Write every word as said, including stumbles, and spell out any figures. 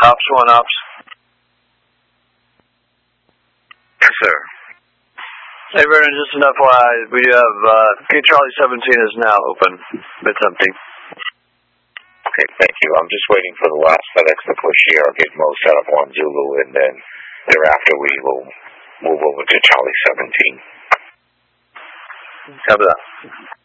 Ops one, Ops. Yes, sir. Hey, Vernon, just an F Y I, we have, uh, Gate Charlie seventeen is now open. It's empty. Okay, thank you. I'm just waiting for the last FedEx to push here. I'll get Mo set up on Zulu, and then thereafter we will move over to Charlie seventeen. Copy that.